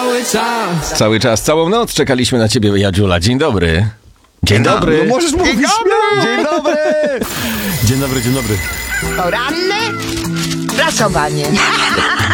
Cały czas, całą noc czekaliśmy na ciebie, Jadziula. Dzień dobry. Dzień dobry. No możesz mówić śmiało. Dzień dobry. Dzień dobry, dzień dobry. Poranne rasowanie.